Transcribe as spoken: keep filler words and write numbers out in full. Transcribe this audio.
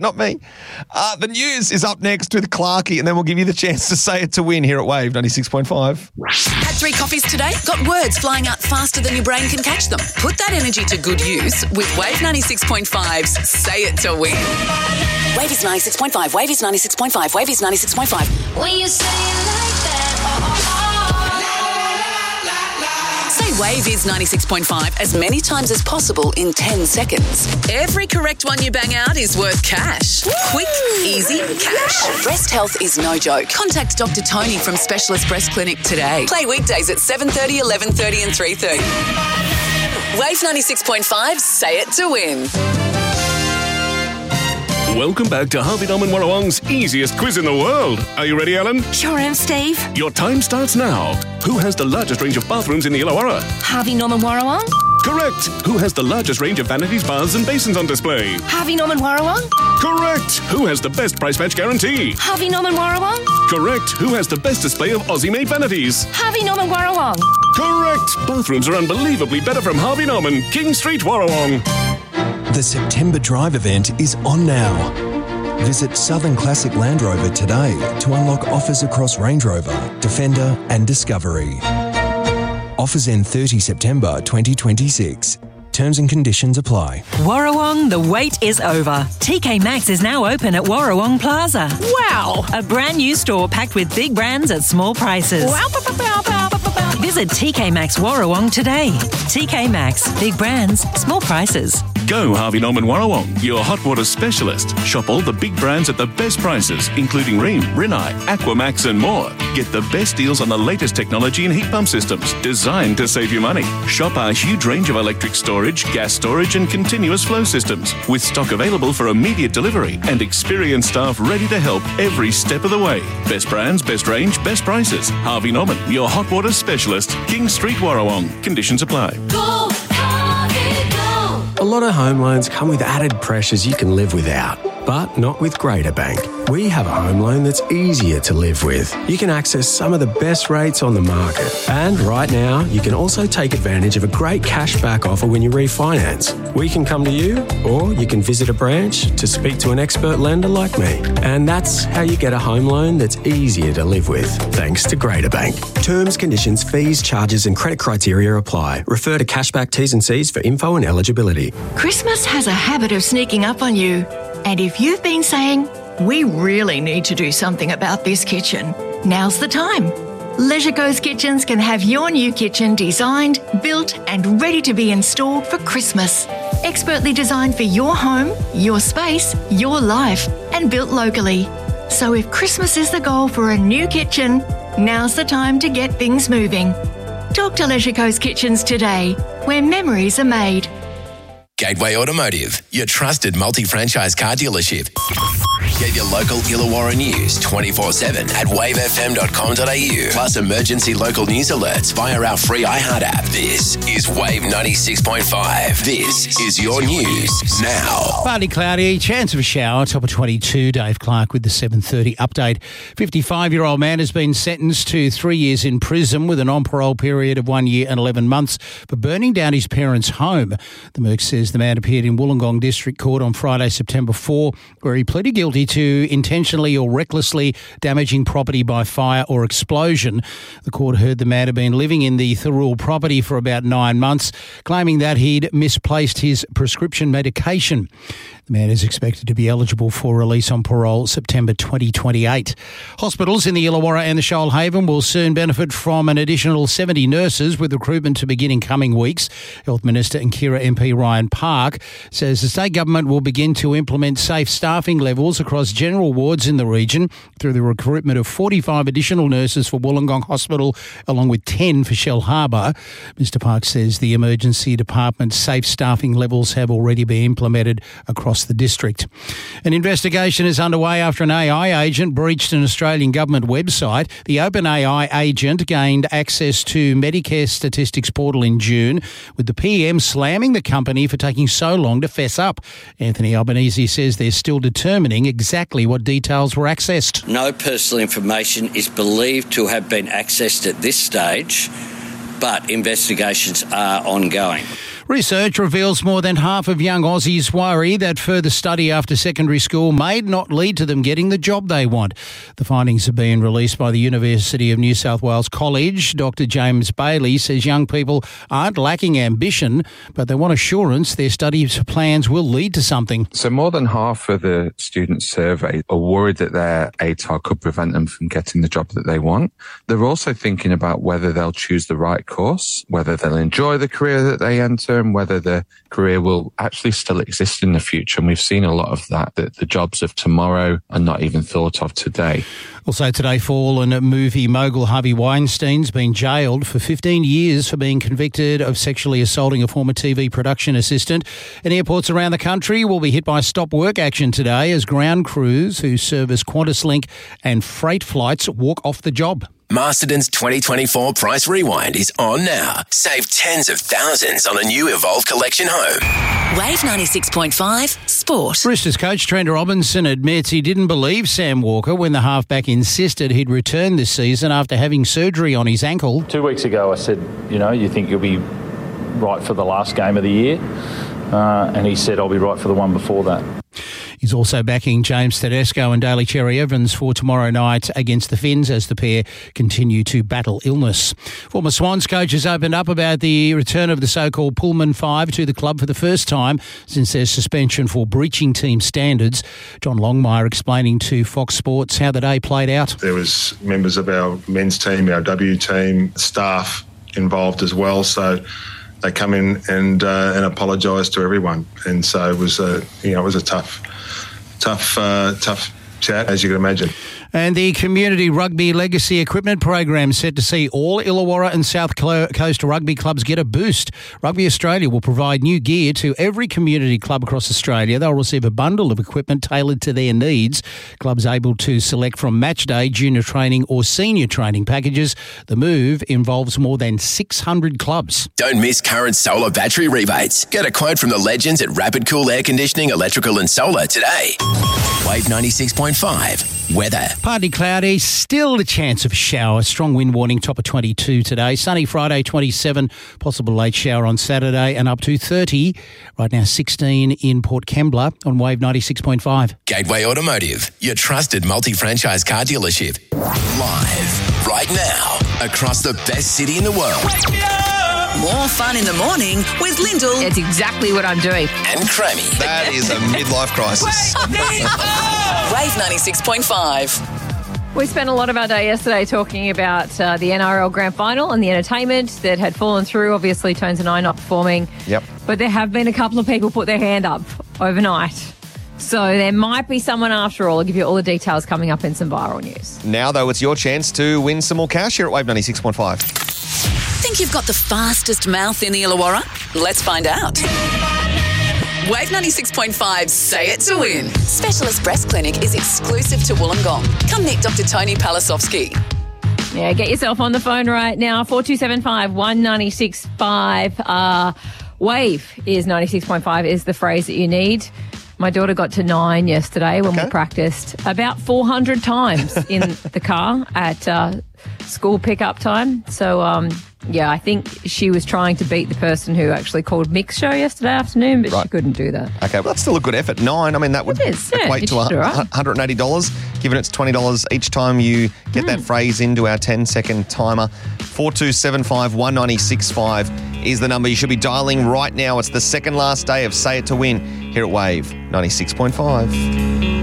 not me. Uh, the news is up next with Clarkie, and then we'll give you the chance to say it to win here at Wave ninety-six point five. Had three coffees today? Got words flying out faster than your brain can catch them? Put that energy to good use with Wave ninety-six point five's Say It to Win. Wave is ninety-six point five. Wave is ninety-six point five. Wave is ninety-six point five. When you say it like that, oh, oh, oh. Say Wave is ninety-six point five as many times as possible in ten seconds. Every correct one you bang out is worth cash. Quick, easy cash. Breast health is no joke. Contact Doctor Tony from Specialist Breast Clinic today. Play weekdays at seven thirty, eleven thirty and three thirty. Wave ninety-six point five, Say It to Win. Welcome back to Harvey Norman Warrawong's easiest quiz in the world. Are you ready, Ellen? Sure am, Steve. Your time starts now. Who has the largest range of bathrooms in the Illawarra? Harvey Norman Warrawong. Correct. Who has the largest range of vanities, baths and basins on display? Harvey Norman Warrawong. Correct. Who has the best price match guarantee? Harvey Norman Warrawong. Correct. Who has the best display of Aussie-made vanities? Harvey Norman Warrawong. Correct. Bathrooms are unbelievably better from Harvey Norman, King Street, Warrawong. The September Drive event is on now. Visit Southern Classic Land Rover today to unlock offers across Range Rover, Defender and Discovery. Offers end thirtieth September twenty twenty-six. Terms and conditions apply. Warrawong, the wait is over. T K Maxx is now open at Warrawong Plaza. Wow. A brand new store packed with big brands at small prices. Wow. Visit T K Maxx Warrawong today. T K Maxx, big brands, small prices. Go Harvey Norman Warrawong, your hot water specialist. Shop all the big brands at the best prices, including Rheem, Rinnai, Aquamax and more. Get the best deals on the latest technology and heat pump systems, designed to save you money. Shop our huge range of electric storage, gas storage and continuous flow systems, with stock available for immediate delivery and experienced staff ready to help every step of the way. Best brands, best range, best prices. Harvey Norman, your hot water specialist. King Street, Warrawong. Conditions apply. Go, Harvey, go. A lot of home loans come with added pressures you can live without, but not with Greater Bank. We have a home loan that's easier to live with. You can access some of the best rates on the market. And right now, you can also take advantage of a great cashback offer when you refinance. We can come to you, or you can visit a branch to speak to an expert lender like me. And that's how you get a home loan that's easier to live with, thanks to Greater Bank. Terms, conditions, fees, charges and credit criteria apply. Refer to cashback T's and C's for info and eligibility. Christmas has a habit of sneaking up on you. And if you've been saying, we really need to do something about this kitchen, now's the time. Leisure Coast Kitchens can have your new kitchen designed, built and ready to be installed for Christmas. Expertly designed for your home, your space, your life and built locally. So if Christmas is the goal for a new kitchen, now's the time to get things moving. Talk to Leisure Coast Kitchens today, where memories are made. Gateway Automotive, your trusted multi-franchise car dealership. Get your local Illawarra news twenty-four seven at wave f m dot com dot a u. Plus emergency local news alerts via our free iHeart app. This is Wave ninety-six point five. This is your news now. Partly cloudy, chance of a shower, top of twenty-two. Dave Clark with the seven thirty update. fifty-five-year-old man has been sentenced to three years in prison with an on-parole period of one year and eleven months for burning down his parents' home. The Merc says the man appeared in Wollongong District Court on Friday, September fourth, where he pleaded guilty to intentionally or recklessly damaging property by fire or explosion. The court heard the man had been living in the Thirroul property for about nine months, claiming that he'd misplaced his prescription medication. The man is expected to be eligible for release on parole September twenty twenty-eight. Hospitals in the Illawarra and the Shoalhaven will soon benefit from an additional seventy nurses, with recruitment to begin in coming weeks. Health Minister and Kira M P Ryan Park says the state government will begin to implement safe staffing levels across general wards in the region through the recruitment of forty-five additional nurses for Wollongong Hospital, along with ten for Shellharbour. Mister Park says the emergency department's safe staffing levels have already been implemented across the district. An investigation is underway after an A I agent breached an Australian government website. The OpenAI agent gained access to Medicare statistics portal in June, with the P M slamming the company for taking so long to fess up. Anthony Albanese says they're still determining exactly what details were accessed. No personal information is believed to have been accessed at this stage, but investigations are ongoing. Research reveals more than half of young Aussies worry that further study after secondary school may not lead to them getting the job they want. The findings have been released by the University of New South Wales College. Doctor James Bailey says young people aren't lacking ambition, but they want assurance their study plans will lead to something. So more than half of the students surveyed are worried that their A T A R could prevent them from getting the job that they want. They're also thinking about whether they'll choose the right course, whether they'll enjoy the career that they enter, and whether the career will actually still exist in the future. And we've seen a lot of that, that the jobs of tomorrow are not even thought of today. Also today, fallen movie mogul Harvey Weinstein's been jailed for fifteen years for being convicted of sexually assaulting a former T V production assistant. And airports around the country will be hit by stop work action today as ground crews who service QantasLink and freight flights walk off the job. Masterton's twenty twenty-four Price Rewind is on now. Save tens of thousands on a new Evolve Collection home. Wave ninety-six point five Sport. Roosters coach Trent Robinson admits he didn't believe Sam Walker when the halfback insisted he'd return this season after having surgery on his ankle. Two weeks ago I said, you know, you think you'll be right for the last game of the year? Uh, and he said, I'll be right for the one before that. He's also backing James Tedesco and Daly Cherry-Evans for tomorrow night against the Finns as the pair continue to battle illness. Former Swans coach has opened up about the return of the so-called Pullman Five to the club for the first time since their suspension for breaching team standards. John Longmire explaining to Fox Sports how the day played out. There was members of our men's team, our W team, staff involved as well, so they come in and uh, and apologise to everyone, and so it was a you know it was a tough, tough, uh, tough chat, as you can imagine. And the Community Rugby Legacy Equipment Program set to see all Illawarra and South Coast rugby clubs get a boost. Rugby Australia will provide new gear to every community club across Australia. They'll receive a bundle of equipment tailored to their needs. Clubs able to select from match day, junior training or senior training packages. The move involves more than six hundred clubs. Don't miss current solar battery rebates. Get a quote from the legends at Rapid Cool Air Conditioning, Electrical and Solar today. Wave ninety-six point five. Weather. Partly cloudy, still a chance of a shower. Strong wind warning, top of twenty-two today. Sunny Friday, twenty-seven. Possible late shower on Saturday and up to thirty. Right now, sixteen in Port Kembla on Wave ninety-six point five. Gateway Automotive, your trusted multi-franchise car dealership. Live, right now, across the best city in the world. More fun in the morning with Lyndall. It's exactly what I'm doing. And Crammy. That is a midlife crisis. Wave ninety-six point five. We spent a lot of our day yesterday talking about uh, the N R L Grand Final and the entertainment that had fallen through. Obviously, Tones and I not performing. Yep. But there have been a couple of people put their hand up overnight. So there might be someone after all. I'll give you all the details coming up in some viral news. Now, though, it's your chance to win some more cash here at Wave ninety-six point five. Think you've got the fastest mouth in the Illawarra? Let's find out. Wave ninety-six point five, say it to win. Specialist Breast Clinic is exclusive to Wollongong. Come meet Doctor Tony Palasovsky. Yeah, get yourself on the phone right now. four two seven five, one nine six five. Uh, wave is ninety-six point five is the phrase that you need. My daughter got to nine yesterday when Okay. we practiced about four hundred times in the car at uh, school pickup time. So, um, yeah, I think she was trying to beat the person who actually called Mick's show yesterday afternoon, but Right. she couldn't do that. Okay, well, that's still a good effort. Nine, I mean, that would It is, yeah, equate it's to all right. one hundred eighty dollars, given it's twenty dollars each time you get Hmm. that phrase into our ten-second timer. four two seven five, one nine six five is the number you should be dialing right now. It's the second last day of Say It to Win here at Wave ninety-six point five.